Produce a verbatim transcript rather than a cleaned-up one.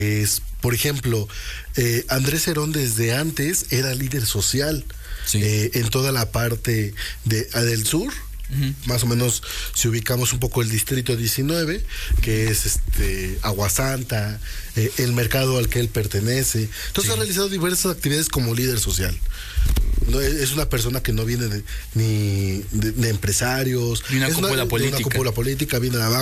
Es, por ejemplo, eh, Andrés Herón desde antes era líder social, sí. eh, en toda la parte de, del sur. Uh-huh. Más o menos, si ubicamos un poco el distrito diecinueve, que es este Aguasanta, eh, el mercado al que él pertenece. Entonces sí. ha realizado diversas actividades como líder social. No, es una persona que no viene de, ni de, de empresarios, ni una es cúpula una, política. De una cúpula política, viene de abajo.